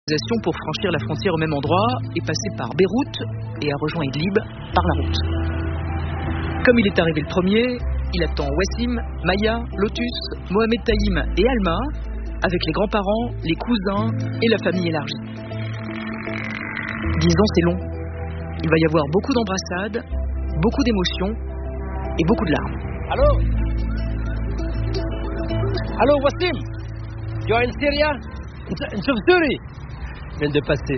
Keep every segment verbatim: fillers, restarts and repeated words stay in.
Pour franchir la frontière au même endroit est passé par Beyrouth et a rejoint Idlib par la route. Comme il est arrivé le premier, il attend Wassim, Maya, Lotus, Mohamed Taïm et Alma avec les grands-parents, les cousins et la famille élargie. Dix ans, c'est long. Il va y avoir beaucoup d'embrassades, beaucoup d'émotions et beaucoup de larmes. Allô Allô, Wassim? You are in Syria? In Syria? Viennent de passer.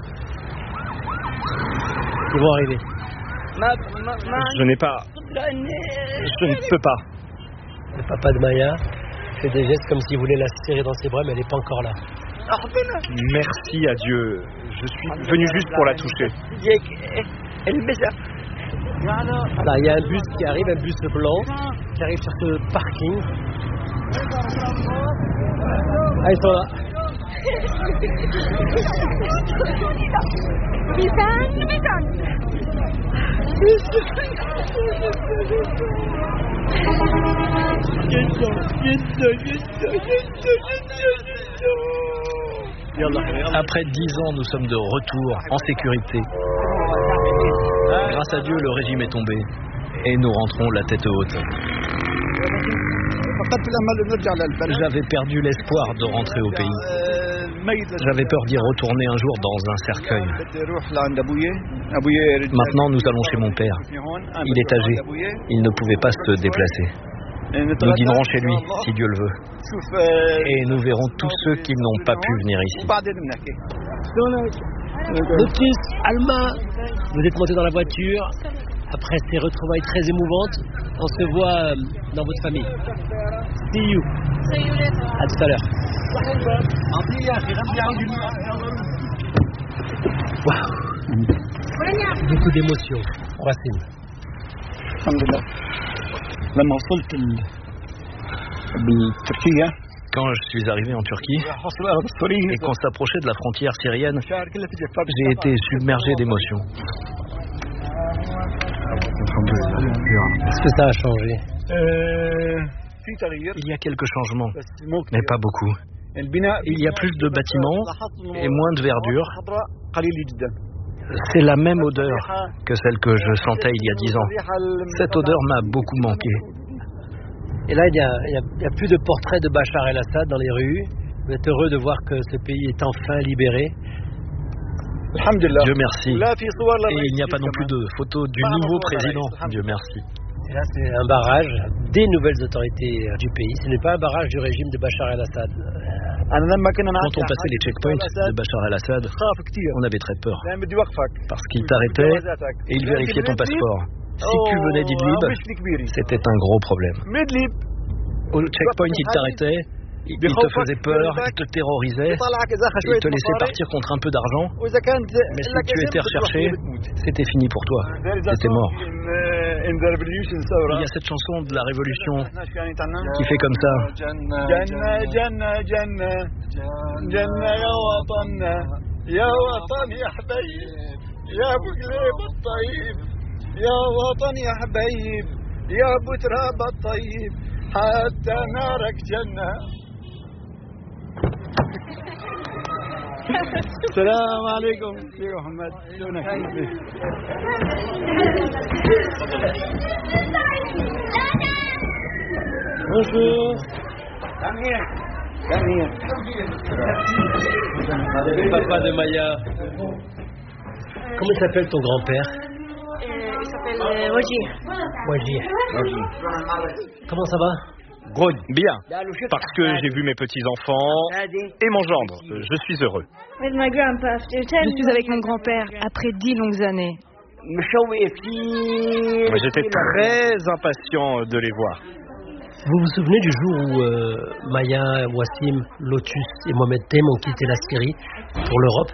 Ils vont arriver. Je n'ai pas... Je ne peux pas. Le papa de Maya fait des gestes comme s'il voulait la serrer dans ses bras, mais elle n'est pas encore là. Merci à Dieu. Je suis venu juste pour la toucher. Là, il y a un bus qui arrive, un bus blanc, qui arrive sur ce parking. Ah, ils sont là. Après dix ans, nous sommes de retour en sécurité. Grâce à Dieu, le régime est tombé et nous rentrons la tête haute. J'avais perdu l'espoir de rentrer au pays. J'avais peur d'y retourner un jour dans un cercueil. Maintenant, nous allons chez mon père. Il est âgé. Il ne pouvait pas se déplacer. Nous dînerons chez lui, si Dieu le veut. Et nous verrons tous ceux qui n'ont pas pu venir ici. Lotus, Alma, vous êtes montés dans la voiture. Après ces retrouvailles très émouvantes, on se voit dans votre famille. See you. À tout à l'heure. Wow. Beaucoup d'émotions. Wassim. Quand je suis arrivé en Turquie et qu'on s'approchait de la frontière syrienne, j'ai été submergé d'émotions. Est-ce que ça a changé? Il y a quelques changements, mais pas beaucoup. Il y a plus de bâtiments et moins de verdure. C'est la même odeur que celle que je sentais il y a dix ans. Cette odeur m'a beaucoup manqué. Et là, il n'y a, a, a plus de portraits de Bachar el-Assad dans les rues. Vous êtes heureux de voir que ce pays est enfin libéré. Dieu merci. Et il n'y a pas non plus de photos du nouveau président. Dieu merci. Et là, c'est un barrage des nouvelles autorités du pays. Ce n'est pas un barrage du régime de Bachar el-Assad. Quand on passait les checkpoints de Bachar el-Assad, on avait très peur. Parce qu'il t'arrêtait et il vérifiait ton passeport. Si tu venais d'Idlib, c'était un gros problème. Au checkpoint, il t'arrêtait, il te faisait peur, il te terrorisait, il te laissait partir contre un peu d'argent. Mais si tu étais recherché, c'était fini pour toi. C'était mort. Il y a cette chanson de la Révolution qui fait comme ça. يا وطن يا حبيب يا ابو تراب الطيب حتى نارك جنة. السلام عليكم يا محمد شلونك؟ Bonjour. Papa de Maya. Comment s'appelle ton grand-père? Il s'appelle euh, Wajir. Wajir. Comment ça va? Good. Bien, parce que j'ai vu mes petits-enfants et mon gendre. Je suis heureux. Je suis avec mon grand-père après dix longues années. J'étais très impatient de les voir. Vous vous souvenez du jour où euh, Maya, Wassim, Lotus et Mohamed Taïm ont quitté la Syrie pour l'Europe?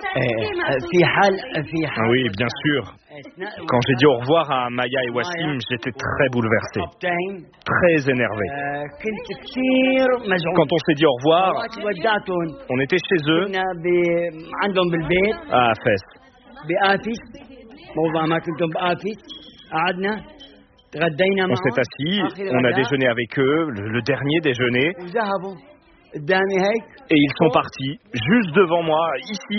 Oui, bien sûr. Quand j'ai dit au revoir à Maya et Wassim, j'étais très bouleversé, très énervé. Quand on s'est dit au revoir, on était chez eux à Fès. On s'est assis, on a déjeuné avec eux, le, le dernier déjeuner, et ils sont partis, juste devant moi, ici.